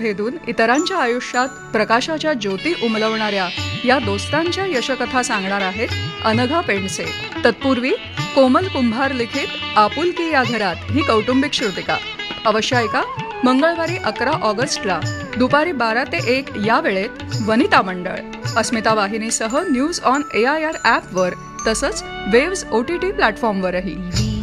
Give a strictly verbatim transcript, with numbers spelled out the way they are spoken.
भेदून इतरांच्या आयुष्यात प्रकाशाच्या ज्योती उमलवणाऱ्या या दोस्तांच्या यशकथा सांगणार आहेत अनघा पेंडसे. तत्पूर्वी कोमल कुंभार लिखित आपुलकी या घरात ही कौटुंबिक श्रुतिका अवश्य ऐका. मंगळवारी अकरा ऑगस्टला दुपारी बारा ते एक या वेळेत वनिता मंडळ अस्मिता वाहिनीसह news on A I R ॲपवर तसंच वेव्स ओ टी टी प्लॅटफॉर्मवरही.